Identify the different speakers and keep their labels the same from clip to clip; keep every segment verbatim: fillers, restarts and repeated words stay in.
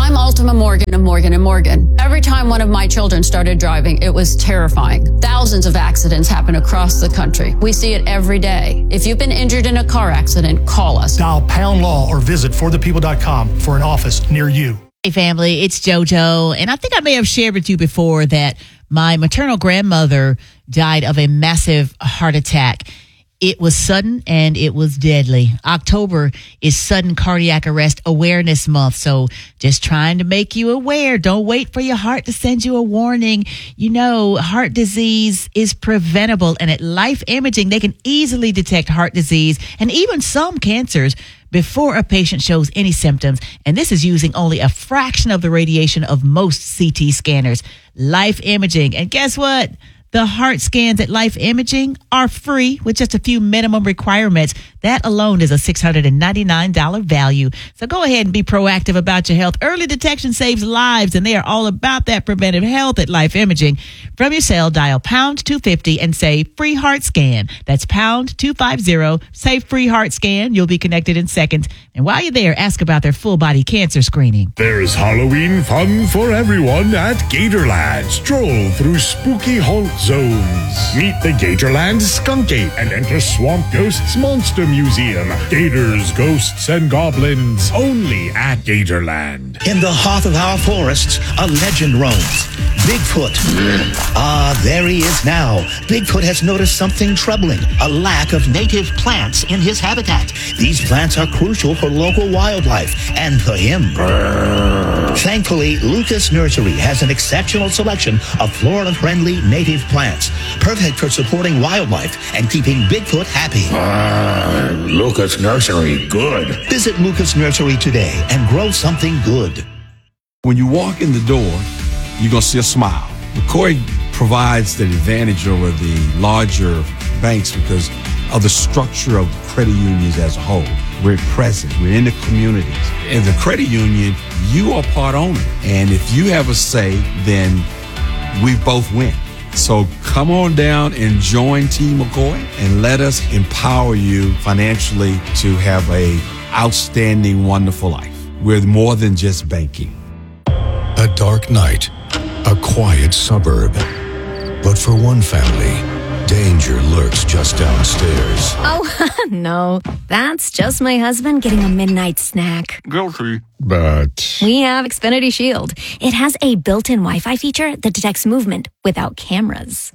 Speaker 1: I'm Ultima Morgan of Morgan and Morgan. Every time one of my children started driving, it was terrifying. Thousands of accidents happen across the country. We see it every day. If you've been injured in a car accident, call us.
Speaker 2: Dial pound law or visit for the people dot com for an office near you.
Speaker 3: Hey family, it's JoJo, and I think I may have shared with you before that my maternal grandmother died of a massive heart attack. It was sudden and it was deadly. October is Sudden Cardiac Arrest Awareness Month, so just trying to make you aware. Don't wait for your heart to send you a warning. You know, heart disease is preventable, and at Life Imaging, they can easily detect heart disease and even some cancers before a patient shows any symptoms, and this is using only a fraction of the radiation of most C T scanners. Life Imaging, and guess what? The heart scans at Life Imaging are free with just a few minimum requirements. That alone is a six hundred ninety-nine dollars value. So go ahead and be proactive about your health. Early detection saves lives, and they are all about that preventive health at Life Imaging. From your cell, dial pound two fifty and say free heart scan. That's pound two fifty, say free heart scan. You'll be connected in seconds. And while you're there, ask about their full body cancer screening.
Speaker 4: There's Halloween fun for everyone at Gatorland. Stroll through spooky haunt zones. Meet the Gatorland Skunk Ape and enter Swamp Ghost's Monster Museum. Gators, ghosts, and goblins only at Gatorland.
Speaker 5: In the heart of our forests, a legend roams. Bigfoot. Ah, there he is now. Bigfoot has noticed something troubling, a lack of native plants in his habitat. These plants are crucial for local wildlife and for him. Thankfully, Lucas Nursery has an exceptional selection of flora-friendly native plants, perfect for supporting wildlife and keeping Bigfoot happy.
Speaker 6: Uh, Lucas Nursery, good.
Speaker 5: Visit Lucas Nursery today and grow something good.
Speaker 7: When you walk in the door, you're going to see a smile. McCoy provides the advantage over the larger banks because of the structure of credit unions as a whole. We're present. We're in the communities. In the credit union, you are part owner. And if you have a say, then we both win. So come on down and join Team McCoy and let us empower you financially to have a outstanding, wonderful life. We're more than just banking.
Speaker 8: A dark night, a quiet suburb. But for one family, danger lurks just downstairs.
Speaker 9: Oh, no. That's just my husband getting a midnight snack.
Speaker 7: Guilty.
Speaker 8: But
Speaker 9: We have Xfinity Shield. It has a built-in Wi-Fi feature that detects movement without cameras.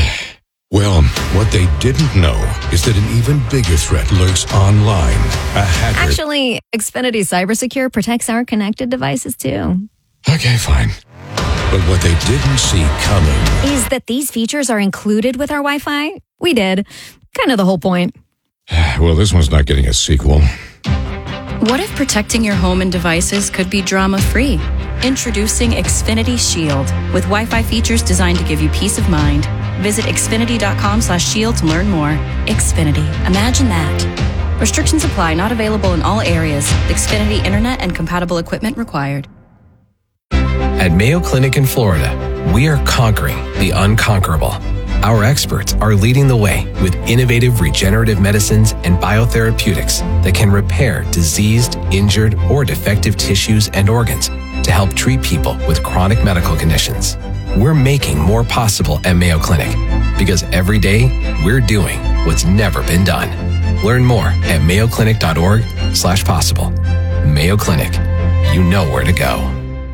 Speaker 8: well, what they didn't know is that an even bigger threat lurks online. A hacker.
Speaker 9: Actually, Xfinity CyberSecure protects our connected devices, too.
Speaker 8: Okay, fine. But what they didn't see coming
Speaker 9: is that these features are included with our Wi-Fi. We did. Kind of the whole point.
Speaker 8: Well, this one's not getting a sequel.
Speaker 10: What if protecting your home and devices could be drama-free? Introducing Xfinity Shield with Wi-Fi features designed to give you peace of mind. Visit xfinity.com slash shield to learn more. Xfinity. Imagine that. Restrictions apply. Not available in all areas. Xfinity Internet and compatible equipment required.
Speaker 11: At Mayo Clinic in Florida, we are conquering the unconquerable. Our experts are leading the way with innovative regenerative medicines and biotherapeutics that can repair diseased, injured, or defective tissues and organs to help treat people with chronic medical conditions. We're making more possible at Mayo Clinic because every day we're doing what's never been done. Learn more at mayoclinic.org slash possible. Mayo Clinic. You know where to go.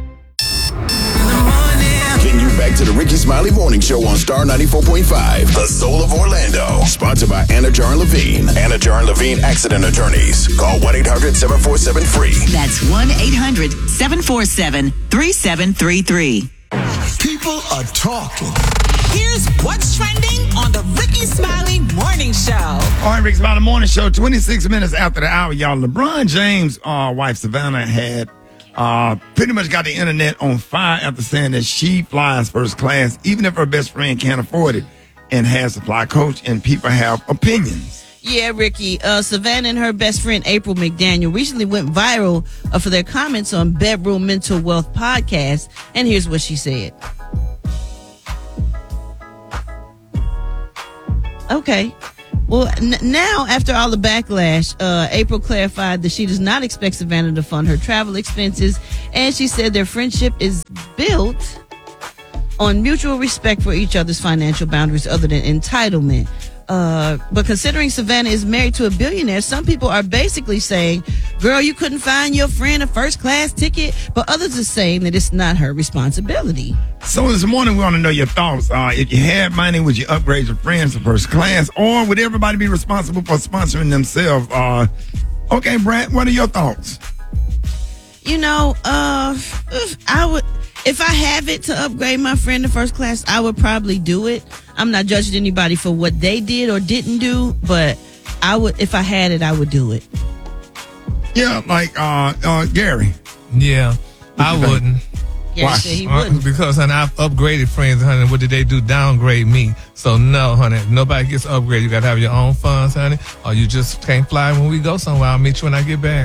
Speaker 12: Back to the Ricky Smiley Morning Show on Star ninety-four point five, the soul of Orlando. Sponsored by Anajar and Levine. Anajar and Levine Accident Attorneys. Call one eight hundred seven four seven free.
Speaker 13: That's one eight hundred seven four seven three seven three three.
Speaker 14: People are talking. Here's what's trending on the Ricky Smiley Morning Show.
Speaker 15: All right, Ricky Smiley Morning Show, twenty-six minutes after the hour, y'all. LeBron James' uh, wife, Savannah, had Uh, pretty much got the internet on fire after saying that she flies first class, even if her best friend can't afford it, and has a fly coach, and people have opinions.
Speaker 16: Yeah, Ricky. Uh, Savannah and her best friend, April McDaniel, recently went viral uh, for their comments on Bedroom Mental Wealth podcast. And here's what she said. Okay. Well, n- now, after all the backlash, uh, April clarified that she does not expect Savannah to fund her travel expenses, and she said their friendship is built on mutual respect for each other's financial boundaries other than entitlement. Uh, but considering Savannah is married to a billionaire, some people are basically saying, girl, you couldn't find your friend a first class ticket, but others are saying that it's not her responsibility.
Speaker 15: So this morning, we want to know your thoughts. Uh, if you had money, would you upgrade your friends to first class, or would everybody be responsible for sponsoring themselves? Uh, okay, Brad, what are your thoughts?
Speaker 16: You know, uh, I would, if I have it to upgrade my friend to first class, I would probably do it. I'm not judging anybody for what they did or didn't do, but I would, if I had it, I would do it.
Speaker 15: Yeah, like uh, uh, Gary.
Speaker 17: Yeah, I wouldn't.
Speaker 16: Gary
Speaker 15: Why?
Speaker 16: said he
Speaker 17: Uh,
Speaker 16: wouldn't.
Speaker 17: because honey, I've upgraded friends, honey. What did they do? Downgrade me. So no, honey. Nobody gets upgraded. You got to have your own funds, honey, or you just can't fly when we go somewhere. I'll meet you when I get back.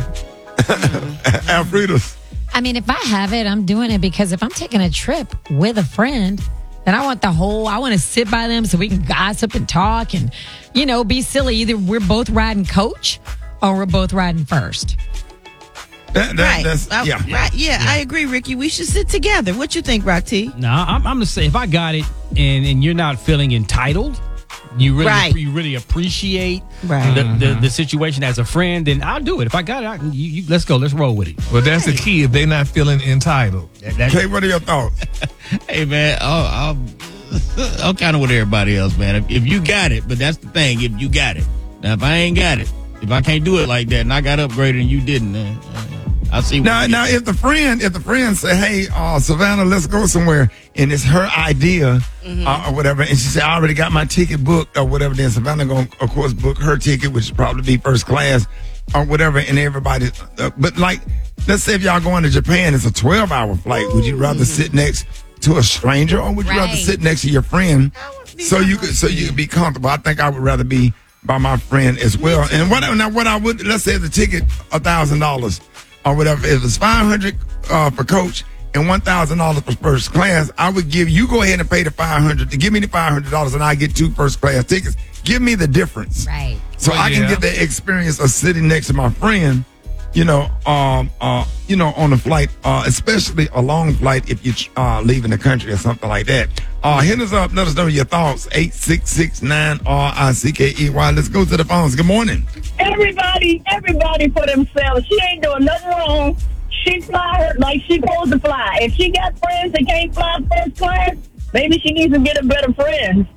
Speaker 15: Alfreda's.
Speaker 18: I mean, if I have it, I'm doing it because if I'm taking a trip with a friend, then I want the whole, I want to sit by them so we can gossip and talk and, you know, be silly. Either we're both riding coach or we're both riding first.
Speaker 15: That, that,
Speaker 16: Right.
Speaker 15: That's,
Speaker 16: Uh,
Speaker 15: yeah.
Speaker 16: right. Yeah, I agree, Ricky. We should sit together. What you think, Rock T?
Speaker 19: No, I'm, I'm just saying, if I got it and, and you're not feeling entitled, you really
Speaker 16: Right.
Speaker 19: you really appreciate
Speaker 16: Right.
Speaker 19: the, the, the situation as a friend, then I'll do it. If I got it, I, you, you, let's go. Let's roll with it.
Speaker 17: Well, that's the key. If they're not feeling entitled.
Speaker 19: That- that-
Speaker 15: Okay, what are your thoughts?
Speaker 20: Hey, man, I'm, I'm kind of with everybody else, man. If, if you got it, but that's the thing, if you got it. Now, if I ain't got it, if I can't do it like that and I got upgraded and you didn't, then uh, I see what
Speaker 15: Now,
Speaker 20: you
Speaker 15: now,
Speaker 20: did.
Speaker 15: if the friend, if the friend say, "Hey, uh, Savannah, let's go somewhere," and it's her idea uh, or whatever, and she said, "I already got my ticket booked or whatever," then Savannah gonna, of course, book her ticket, which would probably be first class or whatever, and everybody. Uh, but like, let's say if y'all going to Japan, it's a twelve hour flight. Would you rather sit next to a stranger, or would you rather
Speaker 18: Right.
Speaker 15: sit next to your friend so you could so you could be comfortable? I think I would rather be by my friend as well. And what now? What I would let's say the ticket a thousand dollars. Or whatever, if it's five hundred uh, for coach and one thousand dollars for first class, I would give you go ahead and pay the five hundred to give me the five hundred dollars, and I get two first class tickets. Give me the difference,
Speaker 18: Right.
Speaker 15: so
Speaker 17: Well,
Speaker 15: I can
Speaker 17: yeah.
Speaker 15: get the experience of sitting next to my friend. You know, um, uh, you know, on a flight, uh, especially a long flight if you're uh, leaving the country or something like that. Uh, hit us up, let us know your thoughts. eight six six nine R I C K E Y. Let's go to the phones. Good morning.
Speaker 21: Everybody, everybody for themselves. She ain't doing nothing wrong. She fly her like she supposed to fly. If she got friends that can't fly first class, maybe she needs to get a better friend.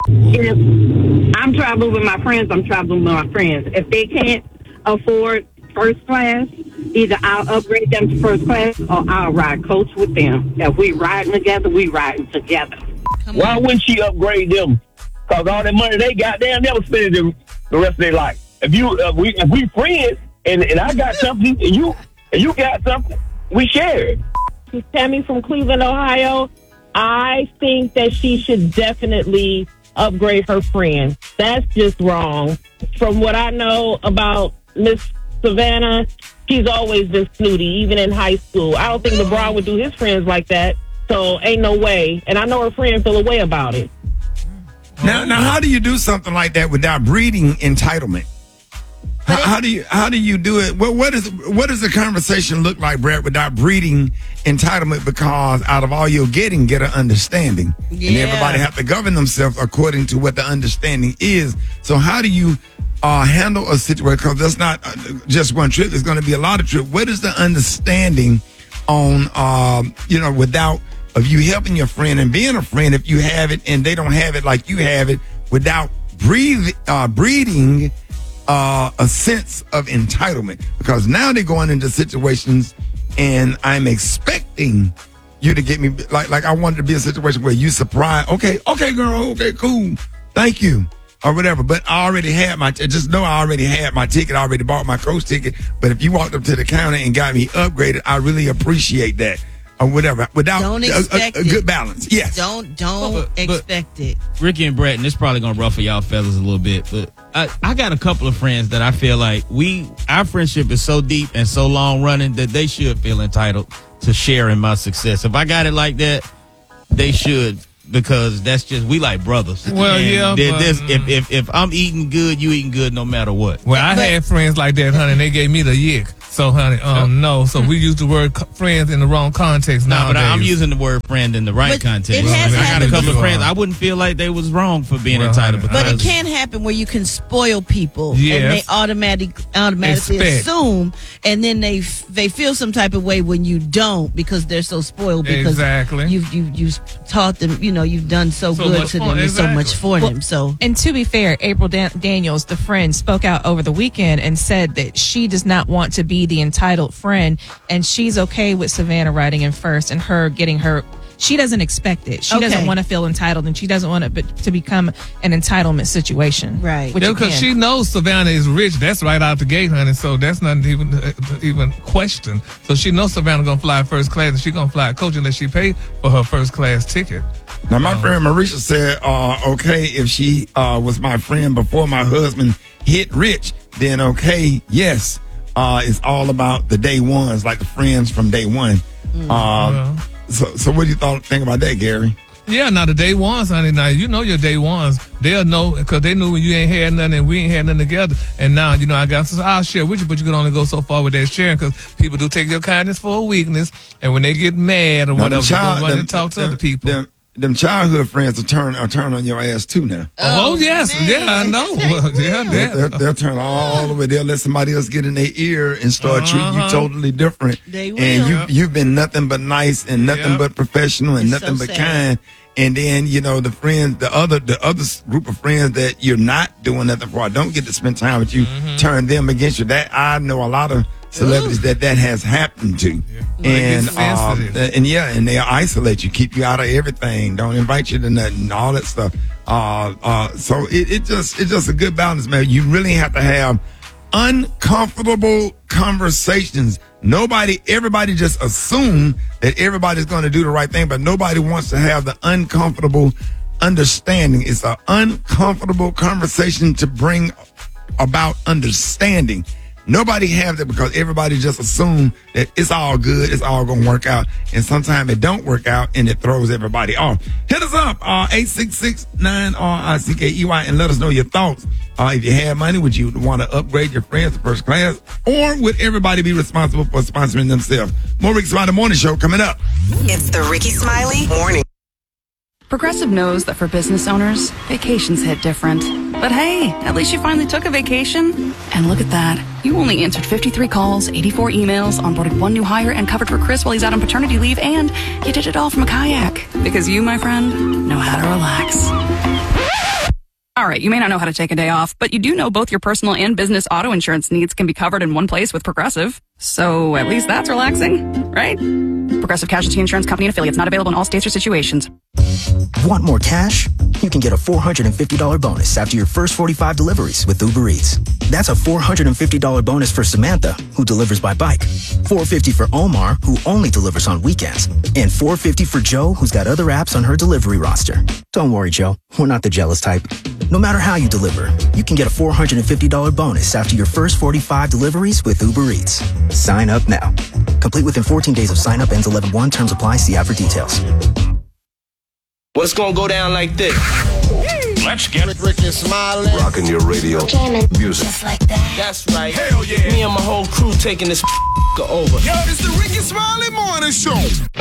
Speaker 22: If I'm traveling with my friends, I'm traveling with my friends. If they can't afford first class, either I'll upgrade them to first class or I'll ride coach with them. If we riding together, we riding together.
Speaker 21: Why wouldn't she upgrade them? Because all that money they got, they'll never spend it the, the rest of their life. If you, uh, we, if we friends, and, and I got something, and you, and you got something, we share it.
Speaker 22: Tammy from Cleveland, Ohio. I think that she should definitely upgrade her friend. That's just wrong. From what I know about Miss Savannah, she's always been snooty, even in high school. I don't think LeBron would do his friends like that, so ain't no way. And I know her friends feel a way about it.
Speaker 15: Now, now, how do you do something like that without breeding entitlement? How, how do you how do you do it? What what is what does the conversation look like, Brad, without breeding entitlement? Because out of all you're getting, get an understanding, and
Speaker 16: Yeah.
Speaker 15: everybody have to govern themselves according to what the understanding is. So, how do you uh, handle a situation? Because that's not uh, just one trip; there's going to be a lot of trips. What is the understanding on um, you know without of you helping your friend and being a friend if you have it and they don't have it like you have it without breathe, uh, breeding uh, a sense of entitlement, because now they're going into situations and I'm expecting you to get me like like I wanted to be a situation where you surprise. Okay, okay, girl, okay, cool, thank you, or whatever. But I already had my t- just know I already had my ticket. I already bought my coach ticket. But if you walked up to the counter and got me upgraded, I really appreciate that. Or whatever, without
Speaker 16: Don't
Speaker 15: a,
Speaker 16: expect
Speaker 15: a, a
Speaker 16: it.
Speaker 15: good balance. Yes.
Speaker 16: Don't don't
Speaker 19: But- but-
Speaker 16: expect it.
Speaker 20: Ricky and Brett, and this probably gonna ruffle y'all fellas a little bit, but I, I got a couple of friends that I feel like we our friendship is so deep and so long running that they should feel entitled to share in my success. If I got it like that, they should because that's just we like brothers.
Speaker 17: Well,
Speaker 20: And
Speaker 17: yeah,
Speaker 20: there-
Speaker 17: but-
Speaker 20: there's- if, if if I'm eating good, you eating good no matter what.
Speaker 17: Well, I had friends like that, honey, and they gave me the yick. So, honey, um, no. So we use the word co- friends in the wrong context
Speaker 20: No,
Speaker 17: nowadays.
Speaker 20: but I'm using the word friend in the right
Speaker 16: But
Speaker 20: context.
Speaker 16: it has
Speaker 20: I got a
Speaker 16: happened
Speaker 20: couple of
Speaker 16: before.
Speaker 20: friends. I wouldn't feel like they was wrong for being
Speaker 17: Well,
Speaker 20: entitled
Speaker 17: honey,
Speaker 20: because
Speaker 16: But it can happen where you can spoil people, and
Speaker 17: Yes.
Speaker 16: they automatic, automatically
Speaker 17: Expect.
Speaker 16: assume, and then they f- they feel some type of way when you don't because they're so spoiled because
Speaker 17: Exactly.
Speaker 16: you've you you taught them, you know, you've done so,
Speaker 17: So
Speaker 16: good
Speaker 17: much
Speaker 16: to
Speaker 17: for-
Speaker 16: them and so much
Speaker 17: exactly.
Speaker 16: for
Speaker 1: Well,
Speaker 16: them. So
Speaker 1: And to be fair, April Dan- Daniels, the friend, spoke out over the weekend and said that she does not want to be the entitled friend, and she's okay with Savannah writing in first and her getting her. She doesn't expect it. She doesn't
Speaker 16: Okay.
Speaker 1: want to feel entitled, and she doesn't want it but to become an entitlement situation.
Speaker 16: Right.
Speaker 1: Which
Speaker 17: Yeah,
Speaker 1: it
Speaker 17: because
Speaker 1: can.
Speaker 17: she knows Savannah is rich. That's right out the gate, honey. So that's not even uh, even question. So she knows Savannah gonna fly first class, and she gonna fly coach unless she paid for her first class ticket.
Speaker 15: Now, my friend Marisha said, uh, okay, if she uh, was my friend before my husband hit rich, then okay, yes, uh, it's all about the day ones, like the friends from day one. Uh, so, so what do you thought, think about that, Gary?
Speaker 17: Yeah, now the day ones, honey. Now you know your day ones. They'll know because they knew when you ain't had nothing and we ain't had nothing together. And now you know I got. So I'll share with you, but you can only go so far with that sharing because people do take your kindness for a weakness, and when they get mad or
Speaker 15: Now,
Speaker 17: whatever,
Speaker 15: them
Speaker 17: they
Speaker 15: child-
Speaker 17: go run
Speaker 15: them-
Speaker 17: and talk to
Speaker 15: them-
Speaker 17: other people.
Speaker 15: Them, them childhood friends will turn, will turn on your ass too now.
Speaker 17: Oh, yes, yeah, I know. Well, yeah,
Speaker 15: They-
Speaker 17: yeah.
Speaker 15: They'll, they'll turn all the way. They'll let somebody else get in their ear and start treating you
Speaker 17: Uh-huh.
Speaker 15: totally different.
Speaker 16: They
Speaker 15: And you,
Speaker 16: will.
Speaker 15: you've been nothing but nice and nothing
Speaker 17: Yep.
Speaker 15: but professional and
Speaker 16: It's
Speaker 15: nothing
Speaker 16: so
Speaker 15: but
Speaker 16: sad.
Speaker 15: kind. And then, you know, the friends, the other, the other s- group of friends that you're not doing nothing for, or don't get to spend time with you,
Speaker 17: Mm-hmm.
Speaker 15: turn them against you. That I know a lot of celebrities that that has happened to.
Speaker 17: They
Speaker 15: And,
Speaker 17: get
Speaker 15: um,
Speaker 17: sensitive.
Speaker 15: and yeah, and they'll isolate you, keep you out of everything, don't invite you to nothing, all that stuff. Uh, uh, so it, it just, it's just a good balance, man. You really have to have uncomfortable conversations. Nobody, everybody just assume that everybody's going to do the right thing, but nobody wants to have the uncomfortable understanding. It's an uncomfortable conversation to bring about understanding. Nobody have that because everybody just assume that it's all good, it's all gonna work out, and sometimes it don't work out, and it throws everybody off. Hit us up, uh, eight six six nine R I C K E Y, and let us know your thoughts. Uh, if you have money, would you want to upgrade your friends to first class, or would everybody be responsible for sponsoring themselves? More Ricky Smiley Morning Show coming up.
Speaker 2: It's the Ricky Smiley Morning.
Speaker 23: Progressive knows that for business owners, vacations hit different. But hey, at least you finally took a vacation. And look at that. You only answered fifty-three calls, eighty-four emails, onboarded one new hire, and covered for Chris while he's out on paternity leave, and you did it all from a kayak. Because you, my friend, know how to relax. All right, you may not know how to take a day off, but you do know both your personal and business auto insurance needs can be covered in one place with Progressive. So at least that's relaxing, right? Progressive Casualty Insurance Company and affiliates, not available in all states or situations.
Speaker 24: Want more cash? You can get a four hundred fifty dollars bonus after your first forty-five deliveries with Uber Eats. That's a four hundred fifty dollars bonus for Samantha, who delivers by bike, four hundred fifty dollars for Omar, who only delivers on weekends, and four hundred fifty dollars for Joe, who's got other apps on her delivery roster. Don't worry, Joe. We're not the jealous type. No matter how you deliver, you can get a four hundred fifty dollars bonus after your first forty-five deliveries with Uber Eats. Sign up now. Complete within fourteen days of sign up, ends eleven one. Terms apply. See app for details.
Speaker 25: What's gonna go down like this?
Speaker 6: Let's get
Speaker 25: Ricky Smiley.
Speaker 6: rocking your radio music.
Speaker 25: Just like that. That's right. Hell yeah. Me and my whole crew taking this over.
Speaker 14: Yo, it's the Ricky Smiley Morning Show.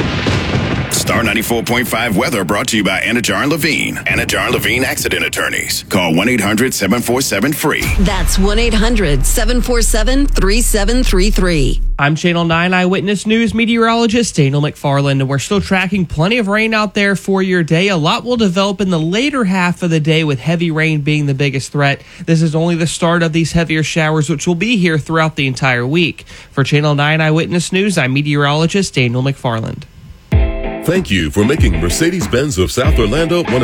Speaker 12: Star ninety-four point five weather brought to you by Anajar and Levine. Anajar and Levine Accident Attorneys. Call one eight hundred seven four seven free.
Speaker 2: That's one eight hundred seven four seven three seven three three.
Speaker 26: I'm Channel nine Eyewitness News meteorologist Daniel McFarland, and we're still tracking plenty of rain out there for your day. A lot will develop in the later half of the day, with heavy rain being the biggest threat. This is only the start of these heavier showers, which will be here throughout the entire week. For Channel nine Eyewitness News, I'm meteorologist Daniel McFarland.
Speaker 27: Thank you for making Mercedes-Benz of South Orlando one